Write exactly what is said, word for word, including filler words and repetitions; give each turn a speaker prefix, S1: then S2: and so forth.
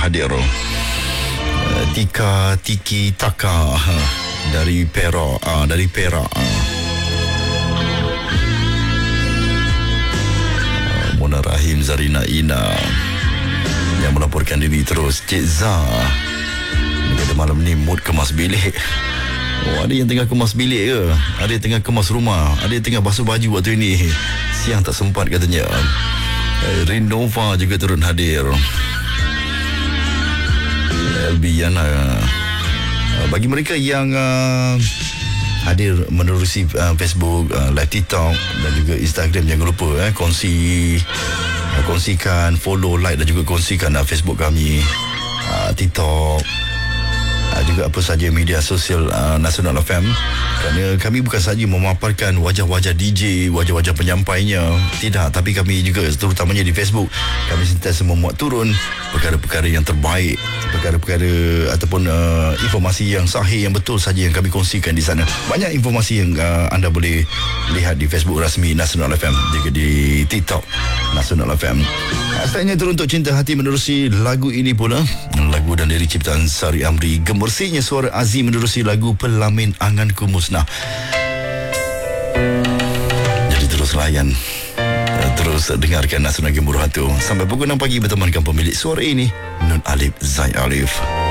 S1: hadir. uh, Tika Tiki Taka uh, dari Perak, uh, dari Perak. uh. Mona Rahim, Zarina Ina yang melaporkan diri terus. Cik Zah kata malam ni mood kemas bilik. Oh, ada yang tengah kemas bilik ke? Ada yang tengah kemas rumah, ada yang tengah basuh baju waktu ini. Siang tak sempat katanya. eh, Rinova juga turun hadir. L B Yana. uh, Bagi mereka yang uh, hadir menerusi uh, Facebook, uh, live TikTok dan juga Instagram, jangan lupa eh, kongsi uh, kongsikan, follow, like dan juga kongsikan uh, Facebook kami, uh, TikTok, uh, juga apa saja media sosial uh, Nasional F M. Kerana kami bukan saja memaparkan wajah-wajah D J, wajah-wajah penyampainya, tidak, tapi kami juga terutamanya di Facebook, kami sentiasa memuat turun perkara-perkara yang terbaik, perkara-perkara ataupun uh, informasi yang sahih, yang betul saja yang kami kongsikan di sana. Banyak informasi yang uh, anda boleh lihat di Facebook rasmi Nasional F M, juga di TikTok Nasional F M. Asalnya turun untuk cinta hati menerusi lagu ini pula, lagu dan lirik ciptaan Sari Amri. Gemersihnya suara Azim menerusi lagu Pelamin Anganku Musnah. Jadi terus layan, terus dengarkan Nasional Gemuruh Hantu sampai pukul enam pagi bertemankan pemilik suara ini, Nun Alif Zai Alif.